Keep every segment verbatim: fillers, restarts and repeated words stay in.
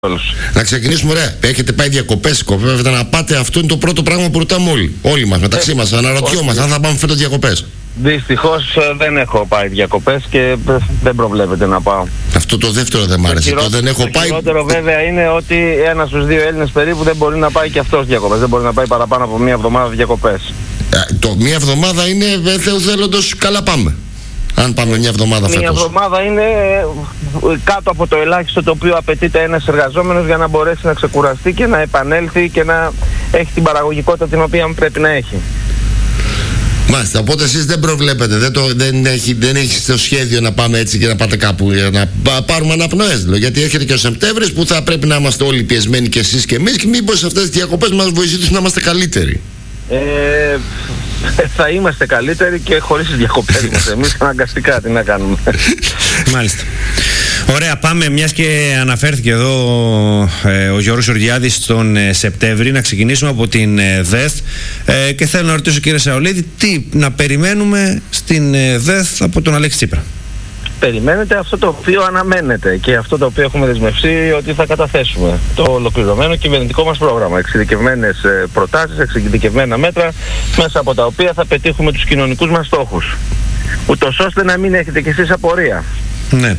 Να ξεκινήσουμε, ωραία. Έχετε πάει διακοπές, σκοπεύετε να πάτε? Αυτό είναι το πρώτο πράγμα που ρωτάμε όλοι. Όλοι μας, μεταξύ μας. Αναρωτιόμαστε αν θα πάμε φέτος διακοπές. Δυστυχώς δεν έχω πάει διακοπές και δεν προβλέπεται να πάω. Αυτό το δεύτερο δεν μ' άρεσε. Το, το δεν έχω το πάει. Το χειρότερο βέβαια είναι ότι ένας στους δύο Έλληνες περίπου δεν μπορεί να πάει και αυτός διακοπές. Δεν μπορεί να πάει παραπάνω από μία εβδομάδα διακοπές. Ε, το μία εβδομάδα είναι Θεού θέλοντος, καλά πάμε. Αν πάμε μια εβδομάδα φέτος. Μια εβδομάδα είναι κάτω από το ελάχιστο το οποίο απαιτείται ένας εργαζόμενος για να μπορέσει να ξεκουραστεί και να επανέλθει και να έχει την παραγωγικότητα την οποία πρέπει να έχει. Μάλιστα, οπότε εσείς δεν προβλέπετε, δεν, το, δεν, έχει, δεν έχεις το σχέδιο να πάμε έτσι και να πάτε κάπου για να πάρουμε αναπνοές, γιατί έρχεται και ο Σεπτέμβρης που θα πρέπει να είμαστε όλοι πιεσμένοι και εσείς και εμείς, και μήπως αυτές τις διακοπές μας βοηθήσουν να είμαστε καλύτεροι. Ε, θα είμαστε καλύτεροι και χωρίς τις διακοπές μας εμείς αναγκαστικά, τι να κάνουμε. Μάλιστα. Ωραία, πάμε, μιας και αναφέρθηκε εδώ ε, ο Γιώργος Γεωργιάδης στον ε, Σεπτέμβρη, να ξεκινήσουμε από την ε, ΔΕΘ ε, και θέλω να ρωτήσω, κύριε Σαολίδη, τι να περιμένουμε στην ε, ΔΕΘ από τον Αλέξη Τσίπρα? Περιμένετε αυτό το οποίο αναμένεται και αυτό το οποίο έχουμε δεσμευτεί ότι θα καταθέσουμε. Το ολοκληρωμένο κυβερνητικό μας πρόγραμμα. Εξειδικευμένες προτάσεις, εξειδικευμένα μέτρα, μέσα από τα οποία θα πετύχουμε τους κοινωνικούς μας στόχους. Ούτως ώστε να μην έχετε κι εσείς απορία. Ναι.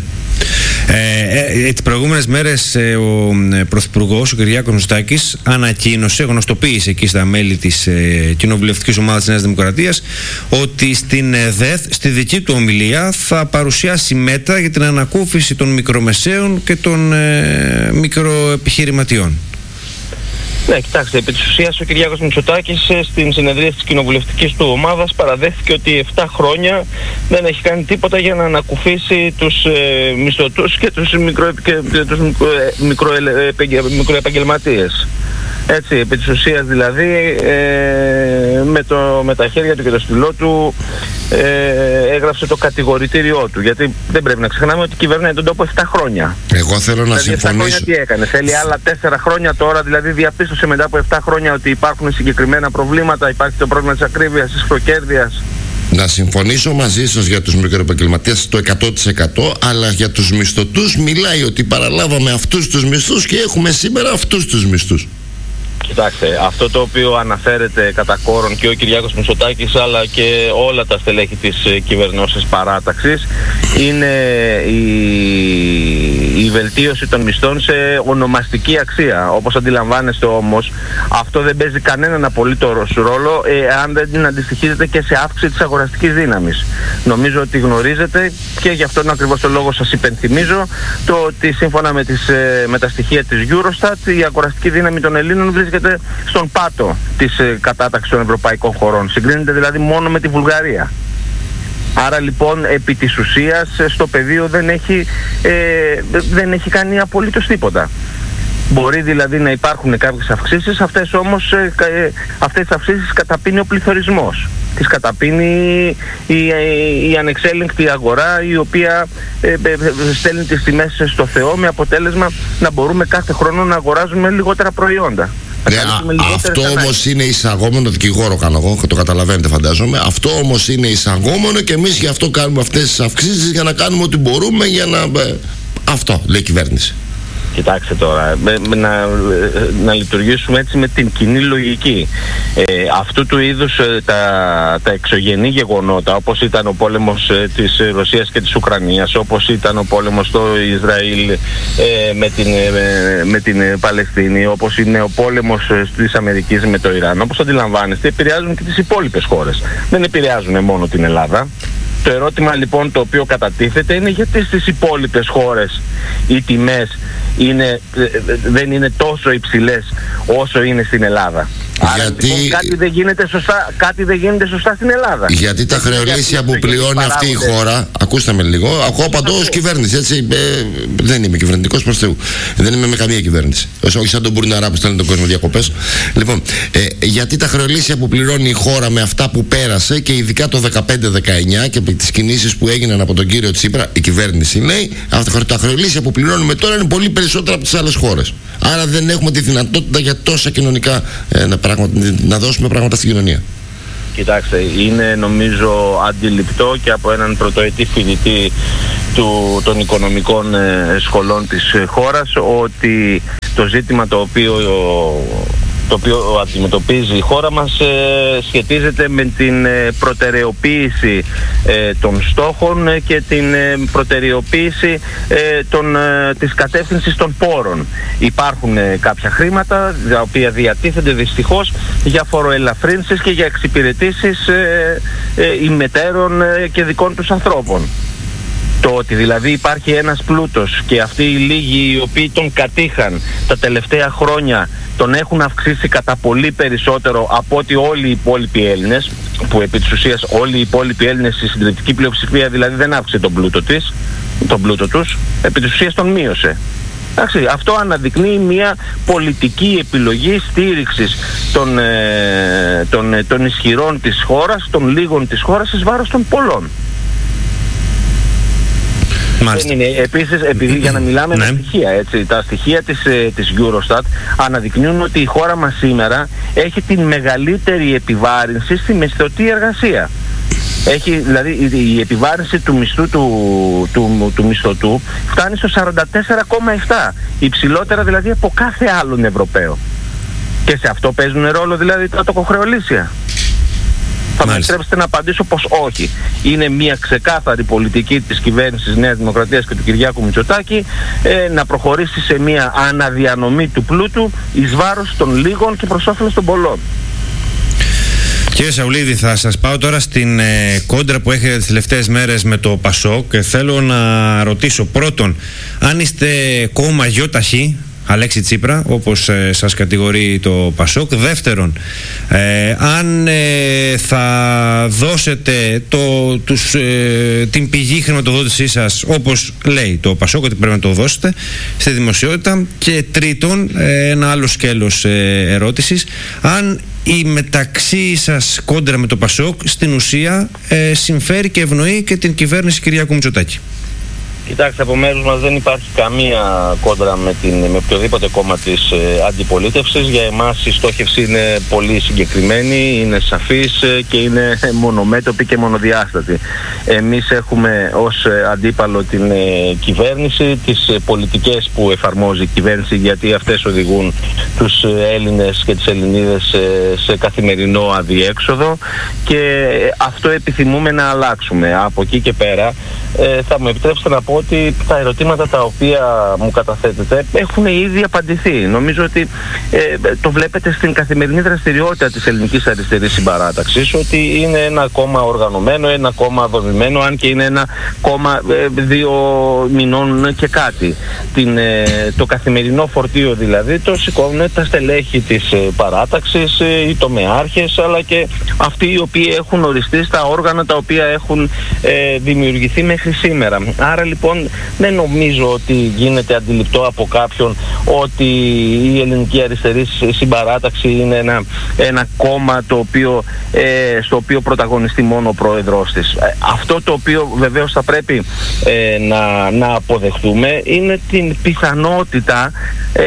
Ε, ε, τις προηγούμενες μέρες ε, ο ε, Πρωθυπουργός, ο Κυριάκος Μητσοτάκης, ανακοίνωσε, γνωστοποίησε εκεί στα μέλη της ε, κοινοβουλευτικής ομάδας της Νέας Δημοκρατίας ότι στην ε, ΔΕΘ, στη δική του ομιλία, θα παρουσιάσει μέτρα για την ανακούφιση των μικρομεσαίων και των ε, μικροεπιχειρηματιών. Ναι, κοιτάξτε, επί της ουσίας ο Κυριάκος Μητσοτάκης στην συνεδρία της κοινοβουλευτικής του ομάδας παραδέχθηκε ότι επτά χρόνια δεν έχει κάνει τίποτα για να ανακουφίσει τους ε, μισθωτούς και τους, μικρο, και τους μικρο, μικρο, μικροεπαγγελματίες. Έτσι, επί της ουσίας δηλαδή ε, με, το, με τα χέρια του και το στυλό του ε, έγραψε το κατηγορητήριό του, γιατί δεν πρέπει να ξεχνάμε ότι κυβερνάει τον τόπο επτά χρόνια. Εγώ θέλω να δηλαδή, συμφωνήσω. επτά χρόνια τι έκανε? Θέλει άλλα τέσσερα χρόνια τώρα, δηλαδή διαπίστωσε μετά από επτά χρόνια ότι υπάρχουν συγκεκριμένα προβλήματα, υπάρχει το πρόβλημα της ακρίβειας, της προκέρδειας. Να συμφωνήσω μαζί σας για τους μικροεπαγγελματίες στο εκατό τοις εκατό, αλλά για τους μισθωτούς μιλάει ότι παραλάβαμε αυτούς τους μισθούς και έχουμε σήμερα αυτούς τους μισθούς. Κοιτάξτε, αυτό το οποίο αναφέρεται κατά κόρον και ο Κυριάκος Μητσοτάκης αλλά και όλα τα στελέχη της κυβερνώσης παράταξης είναι η, η βελτίωση των μισθών σε ονομαστική αξία. Όπως αντιλαμβάνεστε όμως, αυτό δεν παίζει κανέναν απολύτως ρόλο ε, αν δεν αντιστοιχίζεται και σε αύξηση της αγοραστικής δύναμης. Νομίζω ότι γνωρίζετε και γι' αυτόν ακριβώς το λόγο σας υπενθυμίζω το ότι σύμφωνα με, τις, με τα στοιχεία της Eurostat η αγοραστική δύναμη των Ελλήνων βρίσκεται στον πάτο της ε, κατάταξης των ευρωπαϊκών χωρών. Συγκρίνεται δηλαδή μόνο με τη Βουλγαρία. Άρα λοιπόν επί της ουσίας στο πεδίο δεν έχει, ε, δεν έχει κάνει απολύτως τίποτα. Μπορεί δηλαδή να υπάρχουν κάποιες αυξήσεις, αυτές όμως ε, ε, αυτές τις αυξήσεις καταπίνει ο πληθωρισμός. Τις καταπίνει η, η, η ανεξέλεγκτη αγορά, η οποία ε, ε, στέλνει τις τιμές στο Θεό, με αποτέλεσμα να μπορούμε κάθε χρόνο να αγοράζουμε λιγότερα προϊόντα. Ναι, αυτό όμως είναι εισαγόμενο, δικηγόρο κάνω εγώ, το καταλαβαίνετε φαντάζομαι. Αυτό όμως είναι εισαγόμενο και εμείς γι' αυτό κάνουμε αυτές τις αυξήσεις, για να κάνουμε ό,τι μπορούμε για να... Αυτό λέει η κυβέρνηση. Κοιτάξτε τώρα, με, με, να, να λειτουργήσουμε έτσι με την κοινή λογική. Ε, αυτού του είδους ε, τα, τα εξωγενή γεγονότα, όπως ήταν ο πόλεμος ε, της Ρωσίας και της Ουκρανίας, όπως ήταν ο πόλεμος στο Ισραήλ ε, με, την, ε, με την Παλαιστίνη, όπως είναι ο πόλεμος ε, της Αμερικής με το Ιράν, όπως αντιλαμβάνεστε, επηρεάζουν και τις υπόλοιπες χώρες. Δεν επηρεάζουν μόνο την Ελλάδα. Το ερώτημα λοιπόν το οποίο κατατίθεται είναι γιατί στις υπόλοιπες χώρες οι τιμές είναι, δεν είναι τόσο υψηλές όσο είναι στην Ελλάδα. Άρα γιατί... λοιπόν κάτι δεν γίνεται σωστά, κάτι δεν γίνεται σωστά στην Ελλάδα. Γιατί τα χρεολύσια που πληρώνει αυτή η χώρα, ακούστε με λίγο, εγώ απαντώ ως κυβέρνηση, έτσι, ε, δεν είμαι κυβερνητικός προς Θεού, δεν είμαι με καμία κυβέρνηση, όχι σαν τον Μπουρναρά που στέλνει τον κόσμο διακοπές. Λοιπόν, ε, γιατί τα χρεολύσια που πληρώνει η χώρα με αυτά που πέρασε και ειδικά το δεκαπέντε δεκαεννιά και τις κινήσεις που έγιναν από τον κύριο Τσίπρα, η κυβέρνηση λέει, αυτά τα χρεολύσια που πληρώνουμε τώρα είναι πολύ περισσότερα από τις άλλες χώρες. Άρα δεν έχουμε τη δυνατότητα για τόσα κοινωνικά ε, να, πράγμα, να δώσουμε πράγματα στην κοινωνία. Κοιτάξτε, είναι νομίζω αντιληπτό και από έναν πρωτοετή φοιτητή του, των οικονομικών ε, σχολών της ε, χώρας, ότι το ζήτημα το οποίο, το οποίο αντιμετωπίζει η χώρα μας ε, σχετίζεται με την ε, προτεραιοποίηση ε, των στόχων και την ε, προτεραιοποίηση ε, των, ε, της κατεύθυνσης των πόρων. Υπάρχουν ε, κάποια χρήματα τα οποία διατίθενται δυστυχώς για φοροελαφρύνσεις και για εξυπηρετήσεις ε, ε, ημετέρων ε, και δικών τους ανθρώπων. Το ότι δηλαδή υπάρχει ένας πλούτος και αυτοί οι λίγοι οι οποίοι τον κατήχαν τα τελευταία χρόνια τον έχουν αυξήσει κατά πολύ περισσότερο από ότι όλοι οι υπόλοιποι Έλληνες, που επί της ουσίας όλοι οι υπόλοιποι Έλληνες, η συντριπτική πλειοψηφία δηλαδή δεν αύξησε τον πλούτο της, τον πλούτο τους, επί της ουσίας τον μείωσε. Εντάξει, αυτό αναδεικνύει μια πολιτική επιλογή στήριξης των, ε, των, ε, των ισχυρών της χώρας, των λίγων της χώρας εις βάρος των πολλών. Δεν είναι. Επίσης, επειδή για να μιλάμε με στοιχεία, έτσι, τα στοιχεία της, της Eurostat αναδεικνύουν ότι η χώρα μας σήμερα έχει την μεγαλύτερη επιβάρυνση στη μισθωτή εργασία. Έχει, δηλαδή η επιβάρυνση του μισθού του, του, του μισθωτού φτάνει στο σαράντα τέσσερα κόμμα επτά, υψηλότερα δηλαδή από κάθε άλλον Ευρωπαίο. Και σε αυτό παίζουν ρόλο δηλαδή τα τοκοχρεωλήσια. Θα με επιτρέψετε να απαντήσω πως όχι. Είναι μια ξεκάθαρη πολιτική της κυβέρνησης Νέας Δημοκρατίας και του Κυριάκου Μητσοτάκη ε, να προχωρήσει σε μια αναδιανομή του πλούτου εις βάρος των λίγων και προς όφελος των πολλών. Κύριε Σαουλίδη, θα σας πάω τώρα στην ε, κόντρα που έχετε τις τελευταίες μέρες με το ΠΑΣΟΚ και θέλω να ρωτήσω πρώτον αν είστε κόμμα γιοταχή, Αλέξη Τσίπρα, όπως ε, σας κατηγορεί το ΠΑΣΟΚ. Δεύτερον, ε, αν ε, θα δώσετε το, τους, ε, την πηγή χρηματοδότησή σας όπως λέει το ΠΑΣΟΚ ότι πρέπει να το δώσετε στη δημοσιότητα. Και τρίτον, ε, ένα άλλο σκέλος ε, ερώτησης, αν η μεταξύ σας κόντρα με το ΠΑΣΟΚ στην ουσία ε, συμφέρει και ευνοεί και την κυβέρνηση Κυριάκου Μητσοτάκη. Κοιτάξτε, από μέρους μας δεν υπάρχει καμία κόντρα με, την, με οποιοδήποτε κόμμα της ε, αντιπολίτευσης. Για εμάς η στόχευση είναι πολύ συγκεκριμένη, είναι σαφής ε, και είναι μονομέτωπη και μονοδιάστατη. Εμείς έχουμε ως ε, αντίπαλο την ε, κυβέρνηση, τις ε, πολιτικές που εφαρμόζει η κυβέρνηση, γιατί αυτές οδηγούν τους ε, Έλληνες και τις Ελληνίδες ε, σε καθημερινό αδιέξοδο, και αυτό επιθυμούμε να αλλάξουμε. Από εκεί και πέρα ε, θα μου επιτρέψετε να πω ότι τα ερωτήματα τα οποία μου καταθέτετε έχουν ήδη απαντηθεί. Νομίζω ότι ε, το βλέπετε στην καθημερινή δραστηριότητα της ελληνικής αριστερής συμπαράταξης, ότι είναι ένα κόμμα οργανωμένο, ένα κόμμα δομημένο, αν και είναι ένα κόμμα ε, δύο μηνών και κάτι. Την, ε, το καθημερινό φορτίο δηλαδή το σηκώνουν τα στελέχη της ε, παράταξης, ε, οι τομεάρχες, αλλά και αυτοί οι οποίοι έχουν οριστεί στα όργανα τα οποία έχουν ε, δημιουργηθεί μέχρι σήμερα. Άρα λοιπόν δεν νομίζω ότι γίνεται αντιληπτό από κάποιον ότι η ελληνική αριστερή συμπαράταξη είναι ένα, ένα κόμμα το οποίο, ε, στο οποίο πρωταγωνιστεί μόνο ο πρόεδρος της. Αυτό το οποίο βεβαίως θα πρέπει ε, να, να αποδεχτούμε είναι την πιθανότητα ε,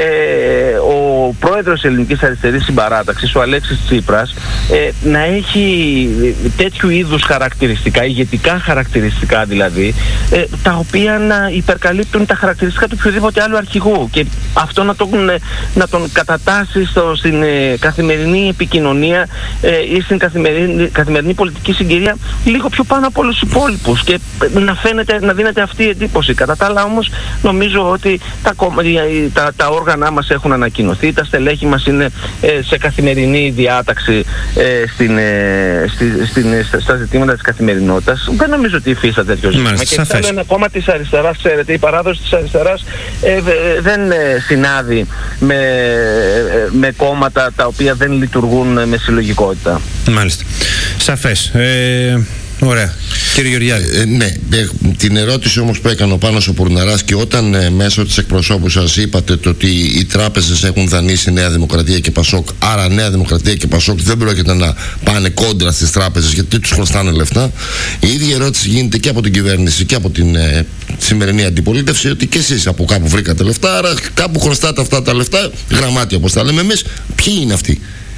ο πρόεδρος της ελληνικής αριστερής συμπαράταξης, ο Αλέξης Τσίπρας, ε, να έχει τέτοιου είδους χαρακτηριστικά, ηγετικά χαρακτηριστικά δηλαδή, ε, τα οποία να υπερκαλύπτουν τα χαρακτηριστικά του οποιοδήποτε άλλου αρχηγού, και αυτό να τον, να τον κατατάσσει στο, στην ε, καθημερινή επικοινωνία ε, ή στην καθημερινή, καθημερινή πολιτική συγκυρία λίγο πιο πάνω από όλους τους υπόλοιπους, και να φαίνεται, να δίνεται αυτή η εντύπωση. Κατά τα άλλα όμως νομίζω ότι τα, τα, τα όργανα μας έχουν ανακοινωθεί, τα στελέχη μας είναι ε, σε καθημερινή διάταξη ε, στην, ε, στη, στην, στα ζητήματα της καθημερινότητας. Δεν νομίζω ότι υφίσταται τέτοιο ζήτημα. Και άλλο ένα κόμμα της αριστεράς, ξέρετε, η παράδοση της αριστεράς ε, δεν ε, συνάδει με, ε, με κόμματα τα οποία δεν λειτουργούν με συλλογικότητα. Μάλιστα. Σαφές. Ε, ωραία. Κύριε Γεωργιάδη. Ε, ναι, ε, την ερώτηση όμως που έκανε ο Πάνος ο Πουρναράς, και όταν ε, μέσω της εκπροσώπου σας είπατε το ότι οι τράπεζες έχουν δανείσει Νέα Δημοκρατία και Πασόκ, άρα Νέα Δημοκρατία και Πασόκ δεν πρόκειται να πάνε κόντρα στις τράπεζες γιατί τους χρωστάνε λεφτά, η ίδια ερώτηση γίνεται και από την κυβέρνηση και από την ε, σημερινή αντιπολίτευση, ότι και εσείς από κάπου βρήκατε λεφτά, άρα κάπου χρωστάτε αυτά τα λεφτά, γραμμάτια όπως τα λέμε εμείς, ποιοι είναι αυτοί?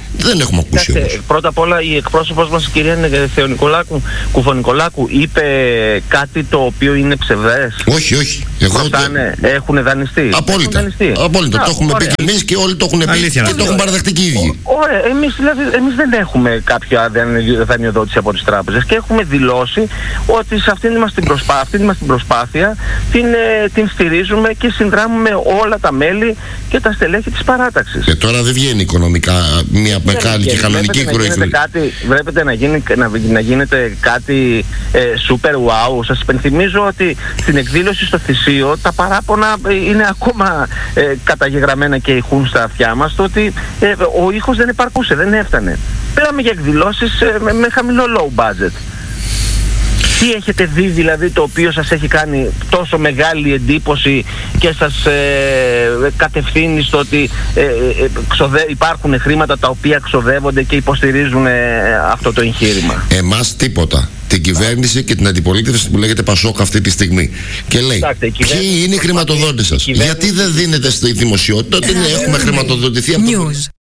Δεν έχουμε ακούσει όμως. Πρώτα απ' όλα η εκπρόσωπος μας, η κυρία Θεονικολάκου, Κουφονικολάκου, είπε κάτι το οποίο είναι ψευδές? Όχι, όχι. Εγώ Χρωστάνε, το... έχουν δανειστεί. Απόλυτα. Δανειστεί. Απόλυτα. Α, το έχουμε ωραία. πει και εμείς και όλοι το έχουν πει. Αλήθεια, και το έχουν παραδεχτεί και οι ίδιοι. Ωραία. Εμείς, δηλαδή, εμείς δεν έχουμε κάποια δανειοδότηση από τις τράπεζες και έχουμε δηλώσει ότι σε αυτήν μας την προσπάθεια, αυτήν μας την, προσπάθεια την, την στηρίζουμε και συνδράμουμε όλα τα μέλη και τα στελέχη της παράταξης. Και τώρα δεν βγαίνει οικονομικά μια μεγάλη και κανονική εκροή. Βλέπετε να, γίνει, να, να γίνεται κάτι ε, super wow. Σας υπενθυμίζω ότι στην εκδήλωση στο Θησίο τα παράπονα είναι ακόμα ε, καταγεγραμμένα και ηχούν στα αυτιά μας, το ότι ε, ο ήχος δεν επαρκούσε, δεν έφτανε. Πέραμε για εκδηλώσεις ε, με, με χαμηλό low budget. Τι έχετε δει δηλαδή το οποίο σας έχει κάνει τόσο μεγάλη εντύπωση και σας ε, κατευθύνει στο ότι ε, ε, ξοδε... υπάρχουν χρήματα τα οποία ξοδεύονται και υποστηρίζουν ε, αυτό το εγχείρημα? Εμάς τίποτα. Την κυβέρνηση και την αντιπολίτευση που λέγεται Πασόκ αυτή τη στιγμή. Και λέει, Κοιτάξτε, ποιοι είναι οι χρηματοδότες σας? Κυβέρνηση... Γιατί δεν δίνετε στη δημοσιότητα ότι έχουμε χρηματοδοτηθεί από το...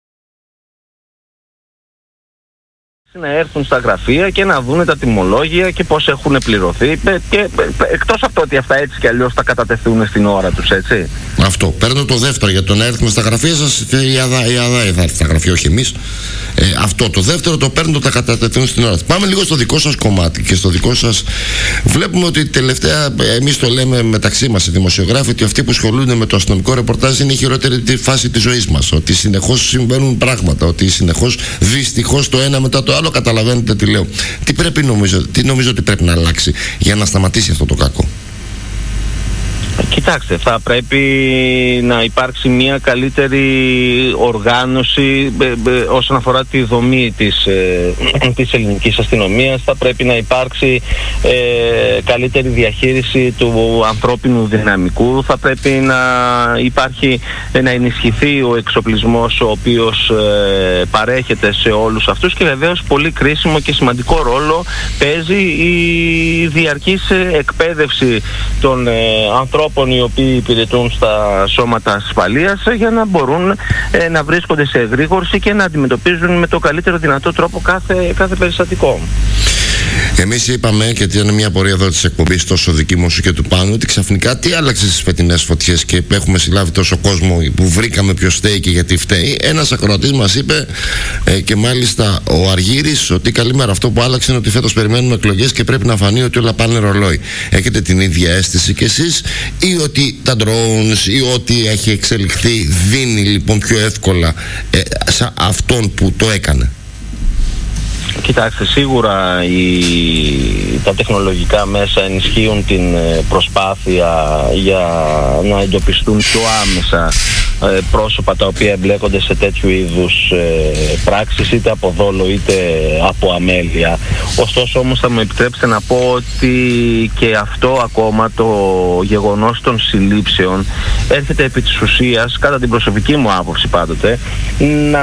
να έρθουν στα γραφεία και να δουν τα τιμολόγια και πώς έχουν πληρωθεί και εκτός από το ότι αυτά έτσι και αλλιώς θα κατατεθούν στην ώρα τους, έτσι. Αυτό. Παίρνω το δεύτερο, για το να έρθουμε στα γραφεία σας, η ΑΔΑ, η ΑΔΑ θα έρθει στα γραφεία, όχι εμείς. Ε, αυτό το δεύτερο το παίρνω, τα κατατεθούν στην ώρα. Πάμε λίγο στο δικό σας κομμάτι και στο δικό σας. Βλέπουμε ότι τελευταία, εμείς το λέμε μεταξύ μας οι δημοσιογράφοι, ότι αυτοί που ασχολούνται με το αστυνομικό ρεπορτάζ είναι η χειρότερη φάση της ζωής μας. Ότι συνεχώς συμβαίνουν πράγματα, ότι συνεχώς δυστυχώς το ένα μετά το άλλο. Καταλαβαίνετε τι λέω. Τι πρέπει νομίζω, τι νομίζω ότι πρέπει να αλλάξει για να σταματήσει αυτό το κακό? Κοιτάξτε, θα πρέπει να υπάρξει μια καλύτερη οργάνωση ε, ε, όσον αφορά τη δομή της, ε, της ελληνικής αστυνομίας. Θα πρέπει να υπάρξει ε, καλύτερη διαχείριση του ανθρώπινου δυναμικού. Θα πρέπει να υπάρχει, ε, να ενισχυθεί ο εξοπλισμός ο οποίος ε, παρέχεται σε όλους αυτούς και βεβαίως πολύ κρίσιμο και σημαντικό ρόλο παίζει η διαρκής εκπαίδευση των ε, ανθρώπων οι οποίοι υπηρετούν στα σώματα ασφαλείας για να μπορούν ε, να βρίσκονται σε εγρήγορση και να αντιμετωπίζουν με το καλύτερο δυνατό τρόπο κάθε, κάθε περιστατικό. Εμείς είπαμε, και είναι μια πορεία εδώ της εκπομπής τόσο δική μου όσο και του Πάνου, ότι ξαφνικά τι άλλαξε στις φετινές φωτιές και έχουμε συλλάβει τόσο κόσμο που βρήκαμε ποιος φταίει και γιατί φταίει? Ένας ακροατής μας είπε ε, και μάλιστα ο Αργύρης, ότι καλημέρα, αυτό που άλλαξε είναι ότι φέτος περιμένουμε εκλογές και πρέπει να φανεί ότι όλα πάνε ρολόι. Έχετε την ίδια αίσθηση κι εσείς, ή ότι τα drones ή ό,τι έχει εξελιχθεί δίνει λοιπόν πιο εύκολα ε, σε αυτόν που το έκανε? Κοιτάξτε, σίγουρα οι, τα τεχνολογικά μέσα ενισχύουν την προσπάθεια για να εντοπιστούν πιο άμεσα ε, πρόσωπα τα οποία εμπλέκονται σε τέτοιου είδους ε, πράξεις, είτε από δόλο είτε από αμέλεια. Ωστόσο όμως θα μου επιτρέψετε να πω ότι και αυτό ακόμα το γεγονός των συλλήψεων έρχεται επί της ουσίας, κατά την προσωπική μου άποψη πάντοτε, να,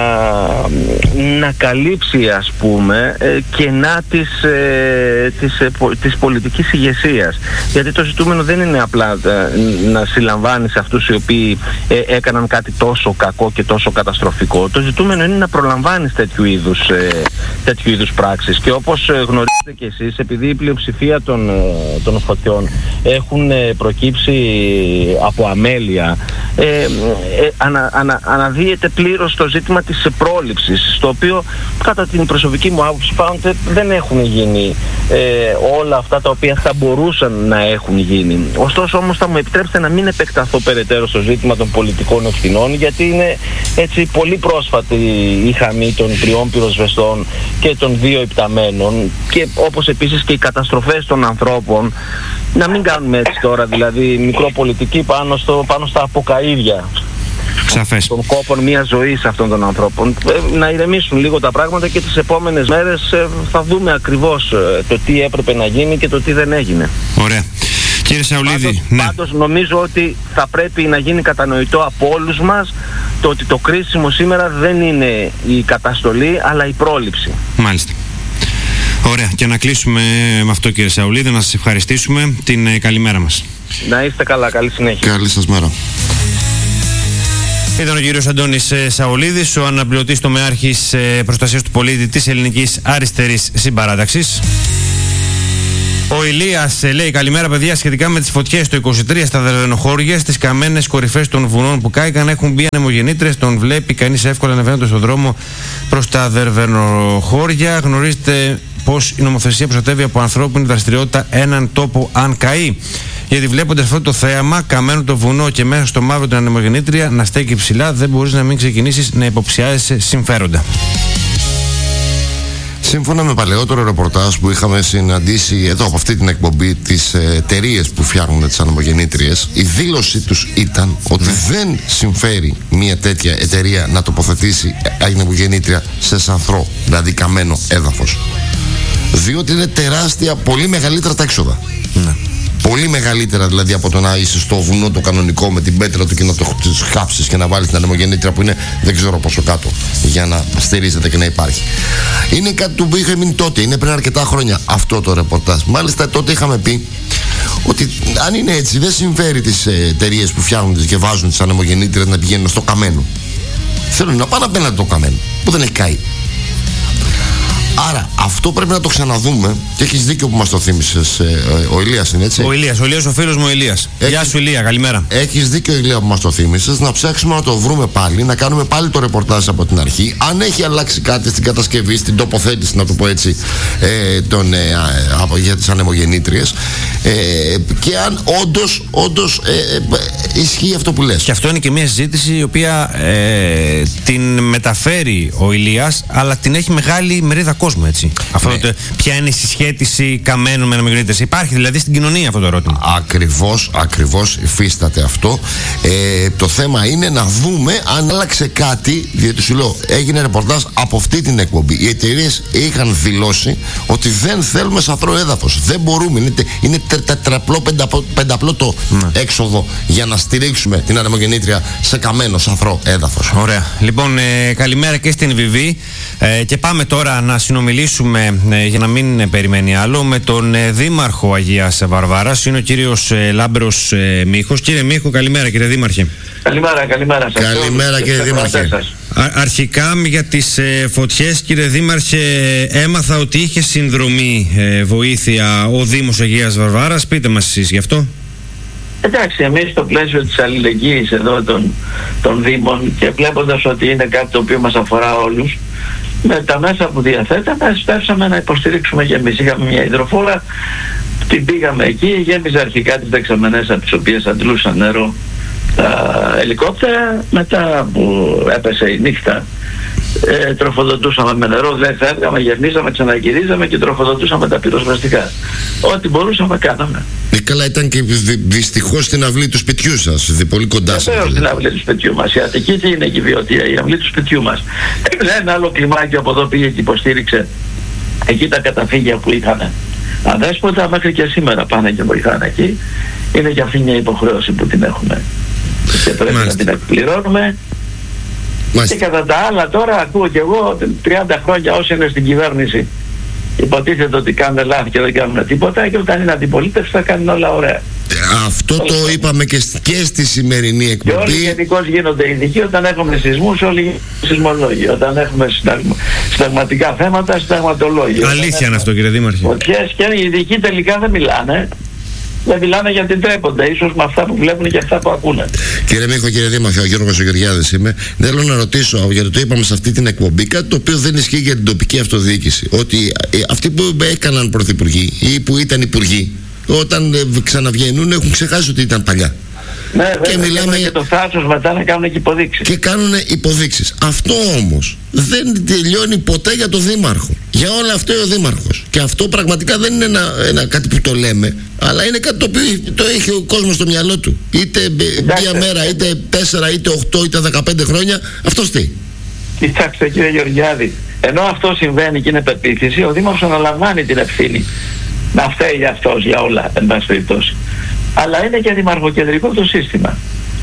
να καλύψει ας πούμε κενά της, ε, της, ε, της πολιτικής ηγεσίας. Γιατί το ζητούμενο δεν είναι απλά ε, να συλλαμβάνεις αυτούς οι οποίοι ε, έκαναν κάτι τόσο κακό και τόσο καταστροφικό. Το ζητούμενο είναι να προλαμβάνεις τέτοιου είδους, ε, τέτοιου είδους πράξεις. Και όπως ε, γνωρίζετε και εσείς, επειδή η πλειοψηφία των, ε, των φωτιών έχουν ε, προκύψει από αμέλεια, ε, ε, ανα, ανα, αναδύεται πλήρως το ζήτημα της πρόληψης, στο οποίο κατά την προσωπική μου άποψη πάντοτε δεν έχουν γίνει ε, όλα αυτά τα οποία θα μπορούσαν να έχουν γίνει. Ωστόσο όμως θα μου επιτρέψετε να μην επεκταθώ περαιτέρω στο ζήτημα των πολιτικών ευθυνών, γιατί είναι έτσι πολύ πρόσφατη η χαμή των τριών πυροσβεστών και των δύο υπταμένων, και όπως επίσης και οι καταστροφές των ανθρώπων. Να μην κάνουμε έτσι τώρα δηλαδή μικροπολιτική πάνω, στο, πάνω στα αποκαΐδια. Σαφές. Των κόπων μια ζωή αυτών των ανθρώπων. Να ηρεμήσουν λίγο τα πράγματα και τις επόμενες μέρες θα δούμε ακριβώς το τι έπρεπε να γίνει και το τι δεν έγινε. Ωραία. Κύριε Σαουλίδη, πάντως, ναι. πάντως νομίζω ότι θα πρέπει να γίνει κατανοητό από όλους μας το ότι το κρίσιμο σήμερα δεν είναι η καταστολή αλλά η πρόληψη. Μάλιστα. Ωραία, και να κλείσουμε με αυτό, κύριε Σαουλίδη, να σας ευχαριστήσουμε. Την ε, καλημέρα μας. Να είστε καλά, καλή συνέχεια. Καλή σας μέρα. Ήταν ο κύριος Αντώνης Σαολίδης, ο αναπληρωτής τομεάρχης προστασίας του πολίτη της Ελληνικής Αριστερής Συμπαράταξης. Ο Ηλίας λέει: καλημέρα, παιδιά. Σχετικά με τις φωτιές το είκοσι τρία στα Δερβενοχώρια, στις καμένες κορυφές των βουνών που κάηκαν, έχουν μπει ανεμογεννήτρες. Τον βλέπει κανείς εύκολα ανεβαίνοντας στον δρόμο προς τα Δερβενοχώρια. Γνωρίζετε πως η νομοθεσία προστατεύει από ανθρώπινη δραστηριότητα έναν τόπο αν καεί? Γιατί βλέποντας αυτό το θέαμα, καμένο το βουνό και μέσα στο μαύρο την ανεμογεννήτρια να στέκει ψηλά, δεν μπορείς να μην ξεκινήσεις να υποψιάζεσαι συμφέροντα. Σύμφωνα με παλαιότερο ρεπορτάζ που είχαμε συναντήσει εδώ από αυτή την εκπομπή, τις εταιρείες που φτιάχνουν τις ανεμογεννήτριες, η δήλωσή τους ήταν ότι mm. δεν συμφέρει μια τέτοια εταιρεία να τοποθετήσει ανεμογεννήτρια σε σαθρό, δηλαδή καμένο έδαφος. Διότι είναι τεράστια, πολύ μεγαλύτερα τα έξοδα. Mm. Πολύ μεγαλύτερα δηλαδή από το να είσαι στο βουνό το κανονικό με την πέτρα του και να το χάψεις και να βάλεις την ανεμογεννήτρια που είναι δεν ξέρω πόσο κάτω για να στηρίζεται και να υπάρχει. Είναι κάτι που είχε μείνει τότε, είναι πριν αρκετά χρόνια αυτό το ρεπορτάζ. Μάλιστα τότε είχαμε πει ότι αν είναι έτσι δεν συμφέρει τις εταιρείες που φτιάχνουν και βάζουν τις ανεμογεννήτριες να πηγαίνουν στο καμένο. Θέλουν να πάνε απέναντι το καμένο που δεν έχει καεί. Άρα αυτό πρέπει να το ξαναδούμε και έχεις δίκιο που μας το θύμισες. ε, Ο Ηλίας είναι έτσι? Ο Ηλίας, ο Ηλίας ο φίλος μου ο Ηλίας. Έχεις... Γεια σου Ηλία, καλημέρα. Έχεις δίκιο Ηλία που μας το θύμισες. Να ψάξουμε να το βρούμε πάλι, να κάνουμε πάλι το ρεπορτάζ από την αρχή. Αν έχει αλλάξει κάτι στην κατασκευή, στην τοποθέτηση, να το πω έτσι, ε, τον, ε, από, για τις ανεμογεννήτριες, ε, και αν όντως, όντως ε, ε, ισχύει αυτό που λες. Και αυτό είναι και μια συζήτηση η οποία ε, την μεταφέρει ο Ηλίας, αλλά την έχει μεγάλη μερίδα κόσμο, έτσι. Αυτό ναι. το, ποια είναι η συσχέτιση καμένου με ανεμογεννήτριες? Υπάρχει δηλαδή στην κοινωνία αυτό το ερώτημα? Ακριβώς, ακριβώς υφίσταται αυτό. Ε, το θέμα είναι να δούμε αν άλλαξε κάτι, διότι σου λέω έγινε ρεπορτάζ από αυτή την εκπομπή. Οι εταιρείες είχαν δηλώσει ότι δεν θέλουμε σαθρό έδαφος. Δεν μπορούμε. Είναι, είναι τετραπλό, πενταπλό, πενταπλό το ναι. έξοδο για να στηρίξουμε την ανεμογεννήτρια σε καμένο σαθρό έδαφος. Ωραία. Λοιπόν, ε, καλημέρα και στην Βιβί. Ε, και πάμε τώρα να συνομιλήσουμε, ε, για να μην περιμένει άλλο, με τον ε, Δήμαρχο Αγίας Βαρβάρας. Είναι ο κύριος ε, Λάμπρος ε, Μίχος. Κύριε Μίχο, καλημέρα κύριε Δήμαρχε. Καλημέρα, καλημέρα σας. Καλημέρα κύριε Δήμαρχε. Α, αρχικά για τις ε, φωτιές, κύριε Δήμαρχε, έμαθα ότι είχε συνδρομή ε, βοήθεια ο Δήμος Αγίας Βαρβάρας. Πείτε μας εσείς γι' αυτό. Εντάξει, εμείς στο πλαίσιο της αλληλεγγύης εδώ των, των Δήμων και βλέποντας ότι είναι κάτι το οποίο μας αφορά όλους, με τα μέσα που διαθέταμε στέφσαμε να υποστηρίξουμε και εμείς. Είχαμε μια υδροφόρα, την πήγαμε εκεί, γέμιζε αρχικά τις δεξαμενές από τις οποίες αντλούσαν νερό τα ελικόπτερα. Μετά που έπεσε η νύχτα, ε, τροφοδοτούσαμε με νερό, δεν φεύγαμε, γεμίζαμε, ξαναγυρίζαμε και τροφοδοτούσαμε τα πυροσβεστικά. Ό,τι μπορούσαμε κάναμε. Ε, καλά, ήταν και δυστυχώς στην αυλή του σπιτιού σας, δι, πολύ κοντά σας. Βεβαίως στην αυλή του σπιτιού μας. Η Αττική τι είναι και η Βιωτία, η αυλή του σπιτιού μας. Ένα άλλο κλιμάκι από εδώ πήγε και υποστήριξε εκεί τα καταφύγια που είχαν αδέσποτα, μέχρι και σήμερα πάνε και βοηθάνε εκεί. Είναι και αυτή μια υποχρέωση που την έχουμε και πρέπει Μάλιστα. να την εκπληρώνουμε. Μάλιστα. Και κατά τα άλλα τώρα ακούω και εγώ τριάντα χρόνια όσοι είναι στην κυβέρνηση υποτίθεται ότι κάνουν λάθη και δεν κάνουν τίποτα, και όταν είναι αντιπολίτευση θα κάνουν όλα ωραία. Αυτό το όλα. είπαμε και, και στη σημερινή εκπομπή. Και όλοι γενικώς γίνονται ειδικοί όταν έχουμε σεισμούς, όλοι γίνονται σεισμολόγοι. Όταν έχουμε συνταγμα, συνταγματικά θέματα, συνταγματολόγοι. Αλήθεια είναι αυτό κύριε Δήμαρχε. Φωτιές και οι ειδικοί τελικά δεν μιλάνε. Δεν μιλάνε γιατί τρέπονται, ίσως με αυτά που βλέπουν και αυτά που ακούνε. Κύριε Μίχο, κύριε Δήμαρχε, ο Γιώργος Γεωργιάδης είμαι. Θέλω να ρωτήσω, γιατί το είπαμε σε αυτή την εκπομπή, κάτι το οποίο δεν ισχύει για την τοπική αυτοδιοίκηση. Ότι αυτοί που έκαναν πρωθυπουργοί ή που ήταν υπουργοί, όταν ξαναβγαίνουν έχουν ξεχάσει ότι ήταν παλιά. Ναι, και βέβαια, μιλάμε για το θράσος μετά να κάνουν και υποδείξεις. Και κάνουν υποδείξεις. Αυτό όμως δεν τελειώνει ποτέ για το Δήμαρχο. Για όλα αυτό ο Δήμαρχος. Και αυτό πραγματικά δεν είναι ένα, ένα κάτι που το λέμε, αλλά είναι κάτι το οποίο το έχει ο κόσμος στο μυαλό του. Είτε Εντάξει, μία μέρα, είτε τέσσερα, είτε οκτώ, είτε δεκαπέντε χρόνια. Αυτός τι. Κοιτάξτε κύριε Γεωργιάδη, ενώ αυτό συμβαίνει και είναι πεποίθηση, ο Δήμαρχος αναλαμβάνει την ευθύνη να φταίει για αυτός για όλα, εν πάση περιπτώσει. Αλλά είναι και δημαρχοκεντρικό το σύστημα.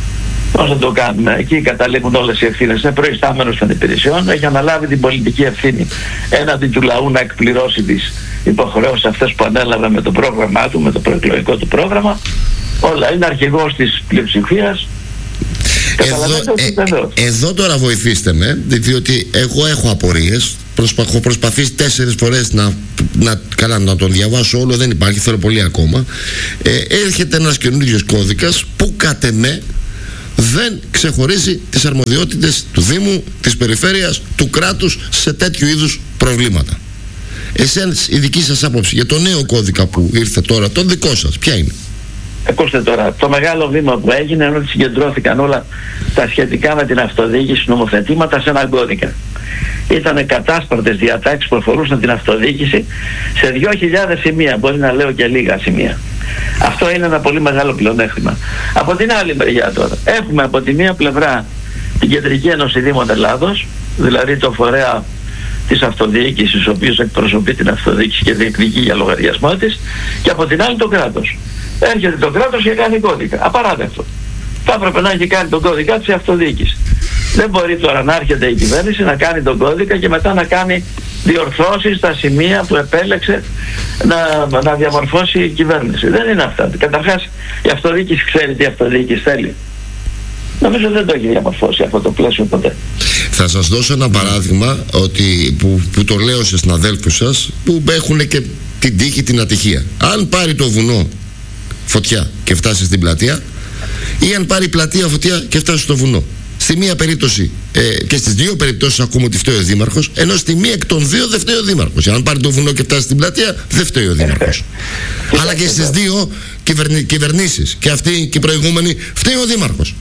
Πώς θα το κάνουμε? Εκεί καταλήγουν όλες οι ευθύνες. Είναι προϊστάμενος των υπηρεσιών, έχει αναλάβει την πολιτική ευθύνη έναντι του λαού να εκπληρώσει τις υποχρεώσεις αυτές που ανέλαβε με το πρόγραμμά του, με το προεκλογικό του πρόγραμμα. Όλα. Είναι αρχηγός της πλειοψηφίας. Εδώ, ε, εδώ τώρα βοηθήστε με, διότι εγώ έχω απορίες. Έχω προσπαθήσει τέσσερις φορές να, να, καλά, να τον διαβάσω όλο, δεν υπάρχει, θέλω πολύ ακόμα. Ε, έρχεται ένας καινούριος κώδικας που κατ' εμέ δεν ξεχωρίζει τις αρμοδιότητες του Δήμου, της Περιφέρειας, του κράτους σε τέτοιου είδους προβλήματα. Εσείς, η δική σας άποψη για το νέο κώδικα που ήρθε τώρα, τον δικό σας, ποια είναι? Ακούστε τώρα, το μεγάλο βήμα που έγινε είναι ότι συγκεντρώθηκαν όλα τα σχετικά με την αυτοδιοίκηση νομοθετήματα σε έναν κώδικα. Ήταν κατάσπαρτες διατάξεις που αφορούσαν την αυτοδιοίκηση σε δύο χιλιάδες σημεία, μπορεί να λέω και λίγα σημεία. Αυτό είναι ένα πολύ μεγάλο πλεονέκτημα. Από την άλλη μεριά τώρα, έχουμε από τη μία πλευρά την Κεντρική Ένωση Δήμων Ελλάδος, δηλαδή το φορέα της αυτοδιοίκησης, ο οποίος εκπροσωπεί την αυτοδιοίκηση και διεκδικεί για λογαριασμό της, και από την άλλη το κράτος. Έρχεται το κράτος και κάνει κώδικα. Απαράδεκτο. Θα έπρεπε να έχει κάνει τον κώδικα της η αυτοδιοίκηση. Δεν μπορεί τώρα να έρχεται η κυβέρνηση να κάνει τον κώδικα και μετά να κάνει διορθώσεις στα σημεία που επέλεξε να, να διαμορφώσει η κυβέρνηση. Δεν είναι αυτά. Καταρχάς η αυτοδιοίκηση ξέρει τι η αυτοδιοίκηση θέλει. Νομίζω δεν το έχει διαμορφώσει αυτό το πλαίσιο ποτέ. Θα σας δώσω ένα παράδειγμα ότι, που, που το λέω σε συναδέλφους σας που έχουν και την τύχη, την ατυχία. Αν πάρει το βουνό φωτιά και φτάσει στην πλατεία, ή αν πάρει πλατεία φωτιά και φτάσει στο βουνό. Στη μία περίπτωση ε, και στις δύο περιπτώσεις ακούμε ότι φταίει ο Δήμαρχος, ενώ στη μία εκ των δύο δεν φταίει ο Δήμαρχος. Αν πάρει το βουνό και φτάσει στην πλατεία, δεν φταίει ο Δήμαρχος. Αλλά και στις δύο κυβερνη, κυβερνήσεις, και αυτή και οι προηγούμενοι, φταίει ο Δήμαρχος.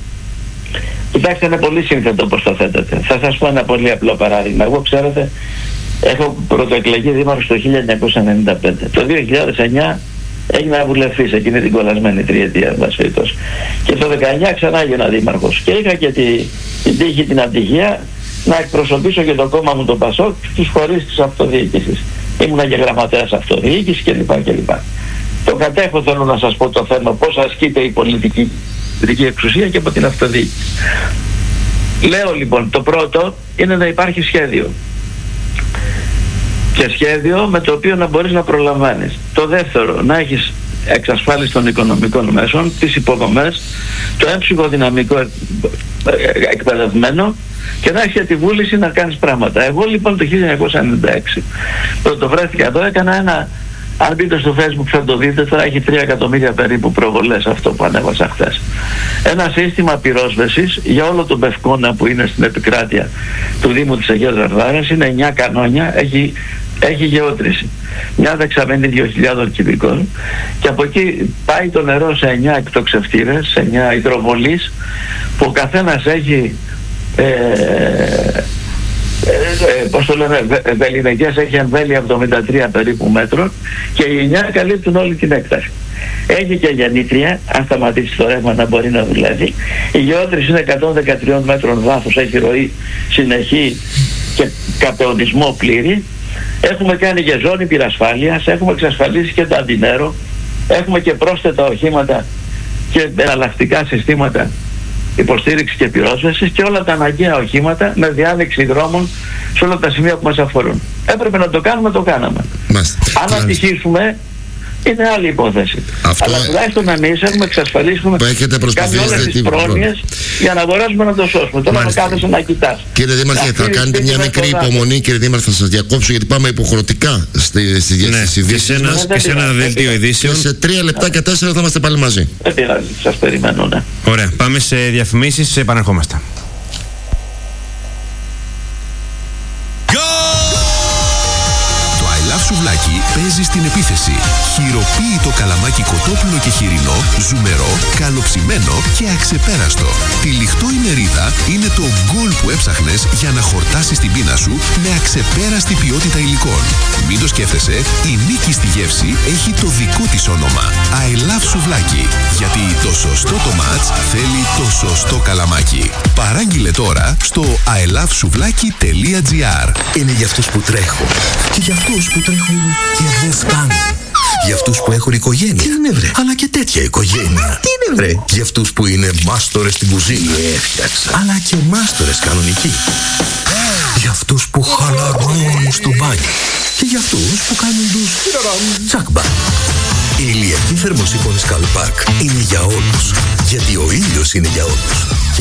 Κοιτάξτε, είναι πολύ σύνθετο όπως το θέτετε. Θα σας πω ένα πολύ απλό παράδειγμα. Εγώ, ξέρετε, έχω πρωτοεκλεγεί δήμαρχος το χίλια εννιακόσια ενενήντα πέντε. Το δύο χιλιάδες εννιά έγινα βουλευτής εκείνη την κολλασμένη τριετία, βασίλειος. Και το δεκαεννιά ξανά έγινα δήμαρχος. Και είχα και τη, την τύχη, την ατυχία να εκπροσωπήσω και το κόμμα μου, το Πασόκ, στους φορείς της αυτοδιοίκησης. Ήμουνα και γραμματέας αυτοδιοίκησης κλπ. κλπ. Το κατέχω, θέλω να σας πω, το θέμα πώς ασκείται η πολιτική εξουσία και από την αυτοδιοίκηση. Λέω λοιπόν, το πρώτο είναι να υπάρχει σχέδιο. Και σχέδιο με το οποίο να μπορείς να προλαμβάνεις. Το δεύτερο, να έχεις εξασφάλιση των οικονομικών μέσων, τις υποδομές, το έμψυχο δυναμικό εκπαιδευμένο, και να έχεις και τη βούληση να κάνεις πράγματα. Εγώ λοιπόν το χίλια εννιακόσια ενενήντα έξι πρωτοβρέθηκα εδώ, έκανα ένα, αν μπείτε στο Facebook θα το δείτε, τώρα έχει τρία εκατομμύρια περίπου προβολές αυτό που ανέβασα χθες. Ένα σύστημα πυρόσβεσης για όλο τον Πευκόνα που είναι στην επικράτεια του Δήμου της Αγίας Δραγδάρας, είναι εννιά κανόνια, έχει, έχει γεώτρηση. Μια δεξαμενή δύο χιλιάδων κυβικών, και από εκεί πάει το νερό σε εννιά εκτοξευτήρες, σε εννιά υδροβολείς, που ο καθένας έχει ε, Ε, πώς το λένε, βεληνικές, έχει εμβέλεια εβδομήντα τρία περίπου μέτρων, και οι εννιά καλύπτουν όλη την έκταση. Έχει και γεννήτρια, αν σταματήσει το ρεύμα να μπορεί να δουλεύει. Η γεώτρηση είναι εκατόν δεκατρία μέτρων βάθος, έχει ροή συνεχή και καπεωνισμό πλήρη. Έχουμε κάνει και ζώνη πυρασφάλειας, έχουμε εξασφαλίσει και το αντινέρο, έχουμε και πρόσθετα οχήματα και εναλλακτικά συστήματα υποστήριξη και πυρόσβεσης και όλα τα αναγκαία οχήματα με διάδειξη δρόμων σε όλα τα σημεία που μας αφορούν. Έπρεπε να το κάνουμε, το κάναμε. Μάλιστα. Αν ατυχήσουμε, είναι άλλη υπόθεση. Αυτό... Αλλά τουλάχιστον εμείς έχουμε εξασφαλίσει, κάνει όλες τις πρόνοιες για να μπορέσουμε να το σώσουμε. Τώρα να κάθεσαι να κοιτάς. Κύριε Δήμαρχε, θα κάνετε μια μικρή υπομονή, κύριε Δήμαρχε, θα σας διακόψω, γιατί πάμε υποχρεωτικά στις ειδήσεις μας. Και σε ένα δελτίο ειδήσεων. Σε τρία λεπτά και τέσσερα θα είμαστε πάλι μαζί. Δεν πειράζει, σας περιμένω, ναι. Ωραία, πάμε σε διαφημίσεις, επανερχόμαστε. Σουβλάκι παίζει στην επίθεση. Χειροποίητο καλαμάκι κοτόπουλο και χοιρινό, ζουμερό, καλοψημένο και αξεπέραστο. Τυλιχτό ημερίδα είναι το γκολ που έψαχνες για να χορτάσεις την πείνα σου με αξεπέραστη ποιότητα υλικών. Μην το σκέφτεσαι, η νίκη στη γεύση έχει το δικό της όνομα. I love σουβλάκι. Γιατί το σωστό το μάτς θέλει το σωστό καλαμάκι. Παράγγειλε τώρα στο άι λαβ σουβλάκι τελεία τζι άρ. Είναι για αυτούς που τρέχουν και για αυτούς που τρέχουν και δεν φτάνουν. Για αυτούς που έχουν οικογένεια. Τι είναι βρε? Αλλά και τέτοια οικογένεια. Τι είναι βρε? Για αυτούς που είναι μάστορες στην κουζίνα. Έφτιαξα. Αλλά και μάστορες κανονικοί. Για αυτούς που χαλαρώνουν στο μπάνιο. Και για αυτούς που κάνουν τους τσακμπα. Η ηλιακή θερμοσύφωνη Skalpak είναι για όλους. Γιατί ο ήλιος είναι για όλους.